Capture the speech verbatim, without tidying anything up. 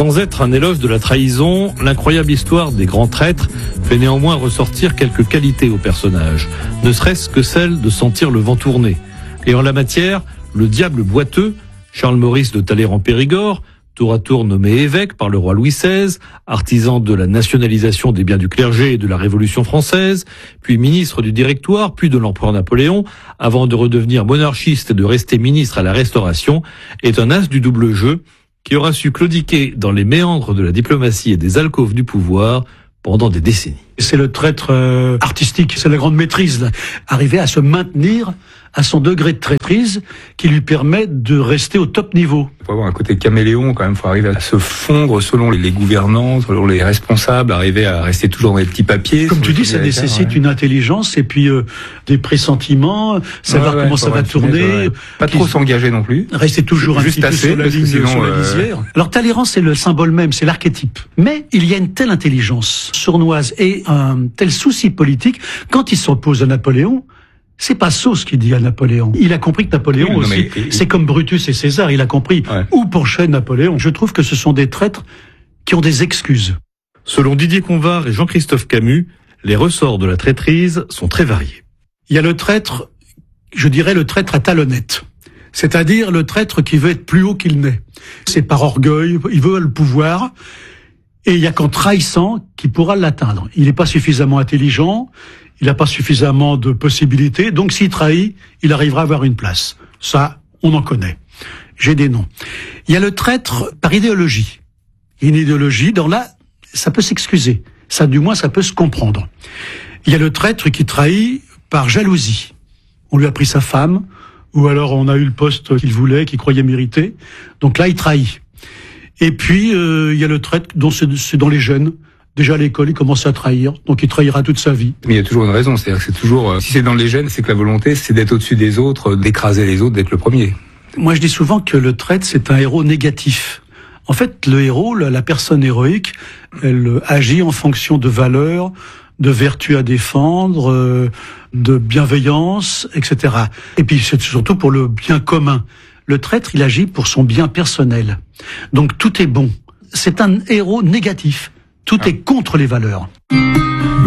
Sans être un éloge de la trahison, l'incroyable histoire des grands traîtres fait néanmoins ressortir quelques qualités au personnage, ne serait-ce que celle de sentir le vent tourner. Et en la matière, le diable boiteux, Charles Maurice de Talleyrand-Périgord, tour à tour nommé évêque par le roi Louis seize, artisan de la nationalisation des biens du clergé et de la Révolution française, puis ministre du Directoire, puis de l'empereur Napoléon, avant de redevenir monarchiste et de rester ministre à la Restauration, est un as du double jeu qui aura su claudiquer dans les méandres de la diplomatie et des alcôves du pouvoir pendant des décennies. C'est le traître euh, artistique, c'est la grande maîtrise, là. Arriver à se maintenir à son degré de traîtrise qui lui permet de rester au top niveau. Il faut avoir un côté caméléon quand même, il faut arriver à se fondre selon les gouvernants, selon les responsables, arriver à rester toujours dans les petits papiers. Comme tu dis, ça nécessite ouais. une intelligence et puis euh, des pressentiments, savoir ouais, ouais, comment ça va tourner. Ouais. Pas trop s'engager non plus. Rester toujours un Juste petit assez, peu sur la ligne, sinon, sur la euh... lisière. Alors Talleyrand, c'est le symbole même, c'est l'archétype. Mais il y a une telle intelligence sournoise et un tel souci politique, quand il s'oppose à Napoléon, c'est pas sot ce qu'il dit à Napoléon. Il a compris que Napoléon oui, aussi, mais... c'est comme Brutus et César, il a compris ouais. où penchait Napoléon. Je trouve que ce sont des traîtres qui ont des excuses. Selon Didier Convar et Jean-Christophe Camus, les ressorts de la traîtrise sont très variés. Il y a le traître, je dirais le traître à talonnette. C'est-à-dire le traître qui veut être plus haut qu'il n'est. C'est par orgueil, il veut le pouvoir, et il y a qu'en trahissant qu'il pourra l'atteindre. Il n'est pas suffisamment intelligent, il n'a pas suffisamment de possibilités, donc s'il trahit, il arrivera à avoir une place. Ça, on en connaît. J'ai des noms. Il y a le traître par idéologie. Une idéologie, dans là, ça peut s'excuser. Ça, du moins, ça peut se comprendre. Il y a le traître qui trahit par jalousie. On lui a pris sa femme, ou alors on a eu le poste qu'il voulait, qu'il croyait mériter. Donc là, il trahit. Et puis, euh, il y a le traître dont c'est, c'est dans les jeunes. Déjà à l'école, il commence à trahir, donc il trahira toute sa vie. Mais il y a toujours une raison, c'est-à-dire que c'est toujours, euh, si c'est dans les gènes, c'est que la volonté, c'est d'être au-dessus des autres, d'écraser les autres, d'être le premier. Moi, je dis souvent que le traître, c'est un héros négatif. En fait, le héros, la personne héroïque, elle agit en fonction de valeurs, de vertus à défendre, de bienveillance, et cetera. Et puis, c'est surtout pour le bien commun. Le traître, il agit pour son bien personnel. Donc, tout est bon. C'est un héros négatif. Tout ah. est contre les valeurs.